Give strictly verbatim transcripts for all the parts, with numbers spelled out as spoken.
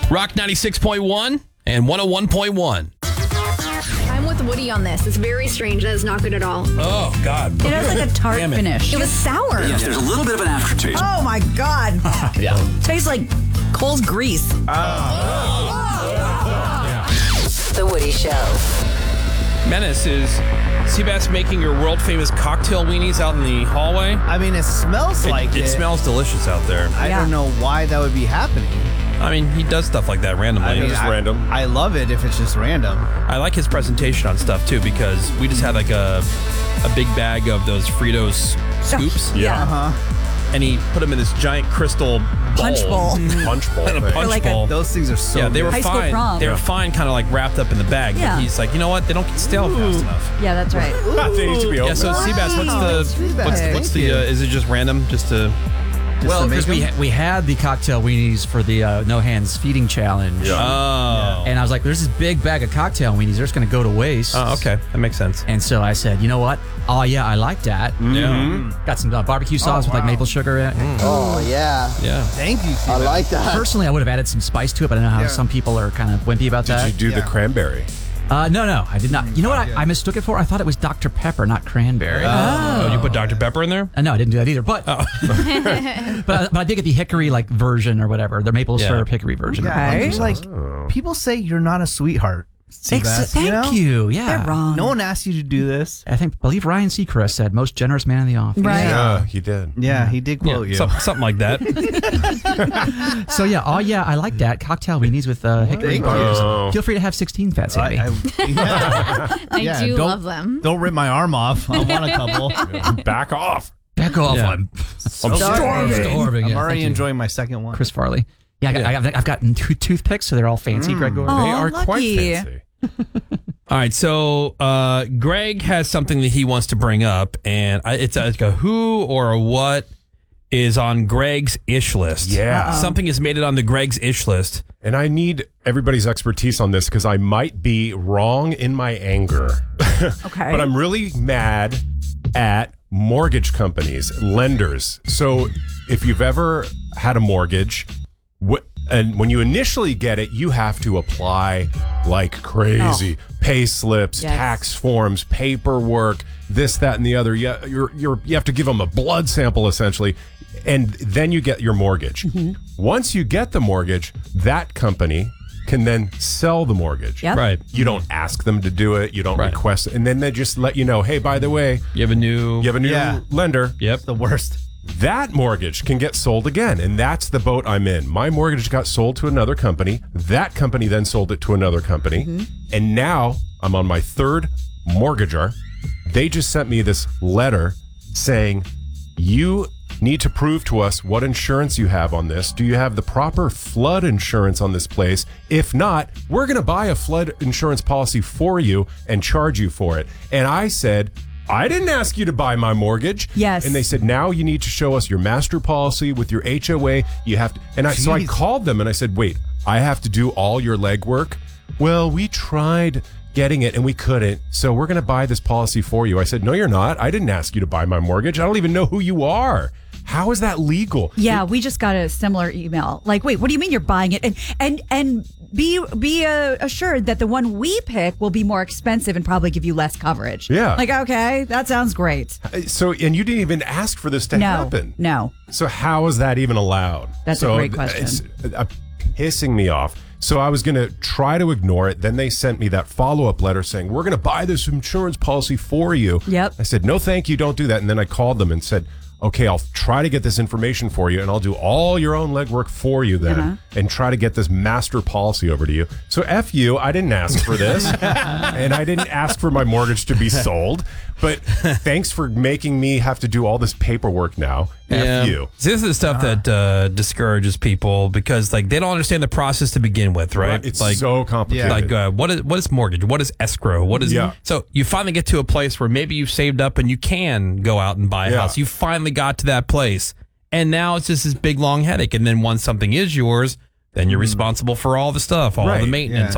Rock ninety-six point one and one oh one point one. I'm with Woody on this. It's very strange. That is not good at all. Oh, God. It has like a tart Damn it. finish. It was sour. Yes, there's a little bit of an aftertaste. Oh my God. Yeah. Tastes like Cole's grease. The Woody Show. Menace, is Seabass making your world famous cocktail weenies out in the hallway? I mean, it smells It, like it. it smells delicious out there. I Yeah. don't know why that would be happening. I mean, he does stuff like that randomly. I mean, just I, random. I love it if it's just random. I like his presentation on stuff too, because we just had like a a big bag of those Fritos scoops, Yeah. Uh-huh. and he put them in this giant crystal Punch bowl. Punch bowl. and a thing. punch like a- bowl. Those things are so yeah, they were High school fine. prom. They were Yeah. fine, kind of like wrapped up in the bag. Yeah. But he's like, you know what? They don't get stale fast enough. Yeah, that's right. They need to be Yeah. open. So Seabass, what's the Seabass, what's, thank what's the you. uh, is it just random? Just to Just well, to make because we, them? ha- we had the cocktail weenies for the uh, no hands feeding challenge. oh And I was like, there's this big bag of cocktail weenies. They're just going to go to waste. oh okay, that makes sense. And so I said, you know what? Oh, yeah, I like that. Yeah. Got some uh, barbecue sauce with like maple sugar in it. Oh, yeah. Yeah. Thank you, I Seabass. like that. Personally, I would have added some spice to it, but I know how Yeah. some people are kind of wimpy about Did that. you do the Yeah. cranberry? Uh, no, no, I did not. You know what I, yeah. I mistook it for? I thought it was Doctor Pepper, not cranberry. Oh, you put Doctor Pepper in there? Uh, no, I didn't do that either. But but, but I did get the hickory like version or whatever, the maple Yeah. syrup hickory version. Okay. Okay. Like, people say you're not a sweetheart, Ex- Seabass, thank you. know? you. Yeah, They're wrong. No one asked you to do this. I think believe Ryan Seacrest said most generous man in the office. Right. Yeah, he did. Yeah, he did quote you. Some- something like that. So yeah, oh yeah, I like that cocktail weenies with uh, hickory Thank bars. you. Feel free to have sixteen, Fat Sammy. I, I, yeah. I Yeah, do don't- love them. Don't rip my arm off. I want a couple. Back off. Back off, Yeah. I'm I'm starving. Starving, I'm yeah, already thank you. enjoying my second one. Chris Farley. Yeah, I got, I got, I've gotten two toothpicks, so they're all fancy. Greg Gordon. Oh, They are quite lucky. fancy. All right, so uh, Greg has something that he wants to bring up, and I, it's, a, it's a who or a what is on Greg's ish list. Yeah. Uh-oh. Something has made it on the Greg's ish list. And I need everybody's expertise on this because I might be wrong in my anger. Okay. But I'm really mad at mortgage companies, lenders. So if you've ever had a mortgage, wh- and when you initially get it, you have to apply like crazy. Pay slips, Yes. tax forms, paperwork, this, that, and the other. You, you're, you're, you have to give them a blood sample, essentially. And then you get your mortgage. Once you get the mortgage, that company can then sell the mortgage. Yep. Right. You don't ask them to do it. You don't Right. request it. And then they just let you know, hey, by the way, You have a new. you have a new Yeah. lender. Yep. The worst. That mortgage can get sold again. And that's the boat I'm in. My mortgage got sold to another company. That company then sold it to another company. And now I'm on my third mortgager. They just sent me this letter saying, you need to prove to us what insurance you have on this. Do you have the proper flood insurance on this place? If not, we're going to buy a flood insurance policy for you and charge you for it. And I said, I didn't ask you to buy my mortgage. Yes. And they said, now you need to show us your master policy with your H O A. You have to. And I, so I Jeez. called them and I said, wait, I have to do all your legwork? Well, we tried getting it and we couldn't. So we're going to buy this policy for you. I said, no, you're not. I didn't ask you to buy my mortgage. I don't even know who you are. How is that legal? Yeah, we just got a similar email. Like, wait, what do you mean you're buying it? And and and be be uh, assured that the one we pick will be more expensive and probably give you less coverage. Yeah. Like, okay, that sounds great. So, and you didn't even ask for this to No, happen. no. So how is that even allowed? That's a so great question. It's uh, pissing me off. So I was going to try to ignore it. Then they sent me that follow-up letter saying, we're going to buy this insurance policy for you. Yep. I said, no, thank you. Don't do that. And then I called them and said, okay, I'll try to get this information for you and I'll do all your own legwork for you then Uh-huh. and try to get this master policy over to you. So F you, I didn't ask for this and I didn't ask for my mortgage to be sold, but thanks for making me have to do all this paperwork now. F you. See, this is the stuff that uh, discourages people because, like, they don't understand the process to begin with, right? Right. It's like, so complicated. Like, uh, what is what is mortgage? What is escrow? What is Yeah. So you finally get to a place where maybe you've saved up and you can go out and buy a Yeah. house. You finally got to that place, and now it's just this big long headache. And then once something is yours, then you're responsible for all the stuff, all Right. the maintenance, Yeah. all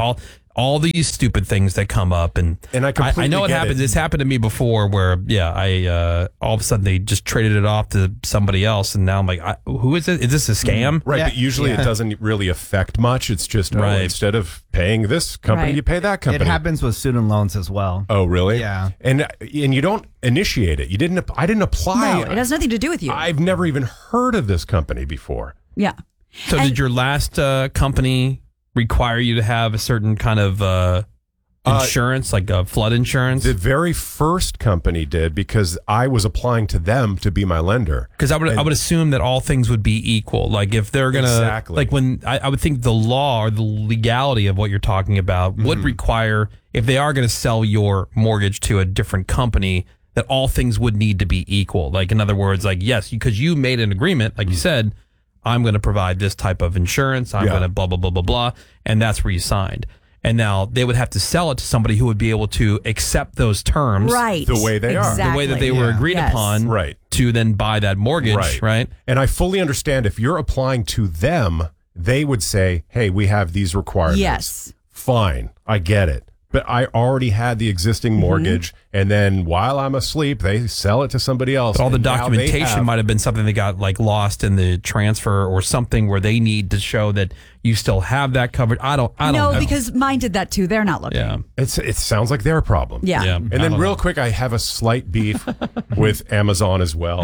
all these stupid things that come up, and And I completely I, know it get happens. it. It's happened to me before, where yeah, I uh, all of a sudden they just traded it off to somebody else, and now I'm like, I, who is it? Is this a scam? Right, Yeah, but usually yeah. it doesn't really affect much. It's just, oh, Right. instead of paying this company, Right. you pay that It company. happens with student loans as well. Oh, really? Yeah. And and you don't initiate it. You didn't. I didn't apply. No, it has nothing to do with you. I've never even heard of this company before. yeah. So And- did your last uh, company require you to have a certain kind of uh, insurance, like a flood insurance? The very first company did, because I was applying to them to be my lender. Because I would I would assume that all things would be equal. Like if they're gonna Exactly. like when I, I would think the law or the legality of what you're talking about would Mm-hmm. require, if they are going to sell your mortgage to a different company, that all things would need to be equal. Like in other words, like yes, because you, you made an agreement, like you said, I'm going to provide this type of insurance. I'm Yeah. going to blah blah blah blah blah, and that's where you signed. And now they would have to sell it to somebody who would be able to accept those terms, Right. The way they are. exactly. the way that they were Yeah. agreed Yes. upon, Right. to then buy that mortgage, Right. right? And I fully understand if you're applying to them, they would say, hey, we have these requirements. Yes. Fine. I get it. But I already had the existing mortgage, and then while I'm asleep, they sell it to somebody else. All the and now they documentation have- might have been something that got like lost in the transfer or something where they need to show that you still have that covered. I don't. I no, don't know. because mine did that too. They're not looking. yeah, It's, it sounds like their problem. Yeah. yeah. And then, real quick, I have a slight beef with Amazon as well. Oh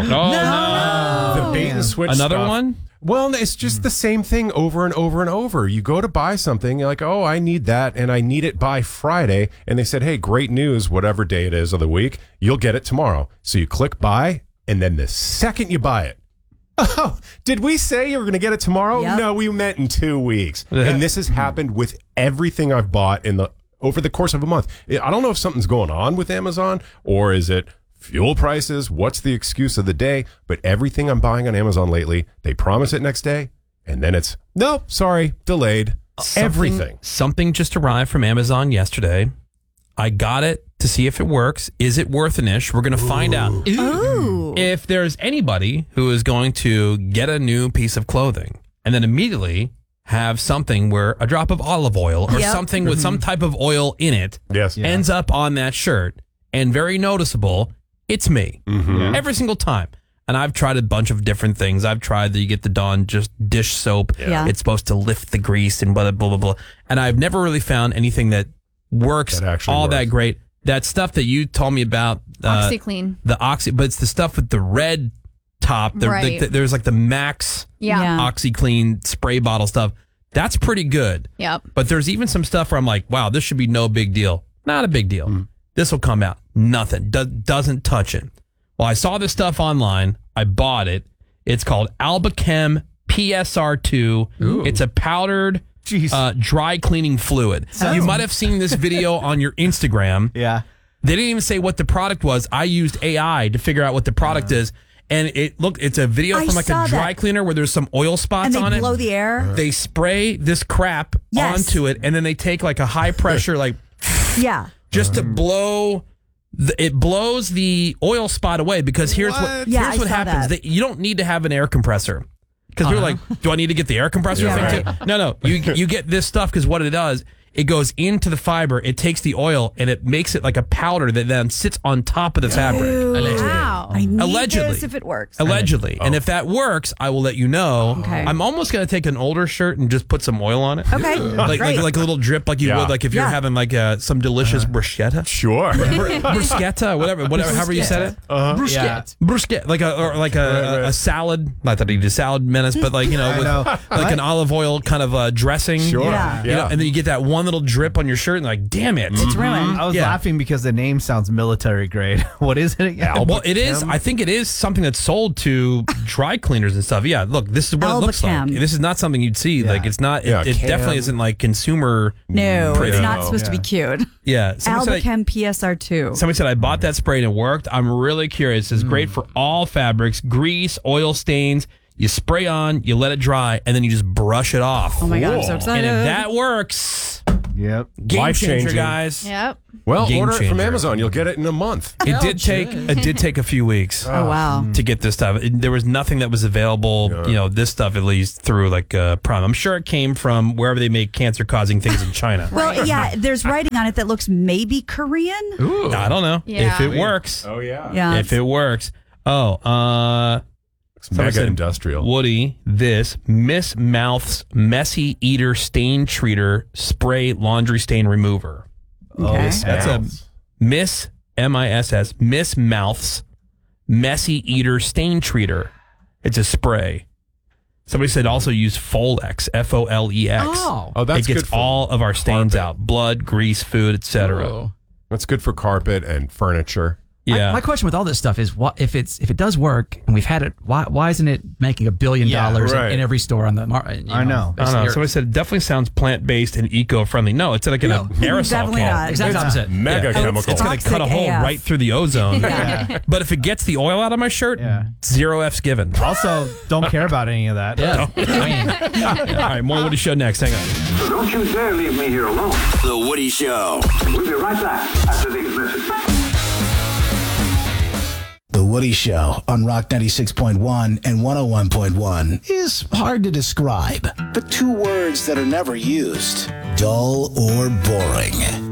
no! The bait and switch Another stuff. one? Well, it's just the same thing over and over and over. You go to buy something, you're like, oh, I need that, and I need it by Friday. And they said, hey, great news, whatever day it is of the week, you'll get it tomorrow. So you click buy, and then the second you buy it, oh, did we say you were going to get it tomorrow? Yep. No, we meant in two weeks. And this has happened with everything I've bought in the over the course of a month. I don't know if something's going on with Amazon, or is it fuel prices? What's the excuse of the day? But everything I'm buying on Amazon lately, they promise it next day, and then it's, no, sorry, delayed. Something- Everything. Something just arrived from Amazon yesterday. I got it to see if it works. Is it worth an ish? We're going to find out. Ooh. If there's anybody who is going to get a new piece of clothing and then immediately have something where a drop of olive oil or Yep. something with some type of oil in it Yes. ends up on that shirt and very noticeable, it's me every single time. And I've tried a bunch of different things. I've tried that you get the Dawn just dish soap. Yeah. It's supposed to lift the grease and blah, blah, blah, blah. And I've never really found anything that works That actually all works. that great. That stuff that you told me about. uh, OxyClean. The Oxy, but it's the stuff with the red top. The, the- Right. the- there's like the Max Yeah. Yeah. OxyClean spray bottle stuff. That's pretty good. Yep. But there's even some stuff where I'm like, wow, this should be no big deal. Not a big deal. This will come out. Nothing. Do- doesn't touch it. Well, I saw this stuff online. I bought it. It's called Albachem P S R two. It's a powdered Jeez. uh, dry cleaning fluid. You might have seen this video on your Instagram. Yeah. They didn't even say what the product was. I used A I to figure out what the product is. And it look, it's a video I from like saw a dry that. cleaner where there's some oil spots And they on blow it. the air. They spray this crap Yes. onto it, and then they take like a high pressure, like Yeah. just to blow. The, it blows the oil spot away because here's what, What? Yeah, here's I what saw happens. that. That you don't need to have an air compressor because people are like, do I need to get the air compressor Yeah, thing too? No, no. You you get this stuff because what it does. It goes into the fiber, it takes the oil, and it makes it like a powder that then sits on top of the fabric. Wow. I need Allegedly. this if it works. Allegedly. And if that works, I will let you know. Okay. I'm almost going to take an older shirt and just put some oil on it. Okay. Like, Great. like like a little drip like you Yeah. would like if you're Yeah. having like uh, some delicious bruschetta. Sure. Bruschetta, whatever, whatever, however you said it. Yeah. Bruschetta, like a or like a, Right, right. a salad. Not that he did salad menace, but like you know, I with know. like an olive oil kind of uh, dressing. Sure. Yeah. You know, and then you get that one little drip on your shirt, and like, damn it. It's ruined. I was Yeah. laughing because the name sounds military grade. What is it again? Well, it is. I think it is something that's sold to dry cleaners and stuff. Yeah, look, this is what it looks like. Albachem. This is not something you'd see. Yeah. Like, it's not. It, Yeah, it Cam. definitely isn't like consumer. No, pretty. it's not No. supposed to be cute. Yeah. Somebody said, I, Albachem P S R two. somebody said I bought that spray and it worked. I'm really curious. It's great for all fabrics, grease, oil stains. You spray on, you let it dry, and then you just brush it off. Oh my God, I'm so Cool. excited. And if that works, Yep. Game Life-changing. changer, guys. Yep. Well, Game order it from changer. Amazon. You'll get it in a month. It did take it did take a few weeks Oh wow. to get this stuff. It- there was nothing that was available, you know, this stuff at least through like uh, Prime. I'm sure it came from wherever they make cancer-causing things in China. Well, yeah, there's writing on it that looks maybe Korean. I don't know Yeah. if it works. Oh, yeah. Yeah. If it works. Oh, uh, It's Someone mega said, industrial. Woody, this Miss Mouth's Messy Eater Stain Treater Spray Laundry Stain Remover. Okay. That's a Miss M I S S Miss Mouth's Messy Eater Stain Treater. It's a spray. Somebody said also use Folex, F O L E X. Oh. Oh, that's it gets good for all of our stains carpet. out: blood, grease, food, et cetera. Oh. That's good for carpet and furniture. Yeah. My, my question with all this stuff is, what if it's if it does work and we've had it? Why why isn't it making a billion Yeah, dollars in- right. in every store on the market? I know. I don't know. Somebody said it definitely sounds plant-based and eco-friendly. No, it's like in an aerosol Definitely can. not. Exact It's opposite. Mega Yeah. chemical. It's going to cut a Toxic hole A F. right through the ozone. Yeah. But if it gets the oil out of my shirt, Yeah. zero F's given. Also, don't care about any of that. Yeah. I mean, All right, more Woody Show next. Hang on. So don't you dare leave me here alone. The Woody Show. We'll be right back after these messages. The Woody Show on Rock ninety-six point one and one oh one point one is hard to describe. The two words that are never used, dull or boring.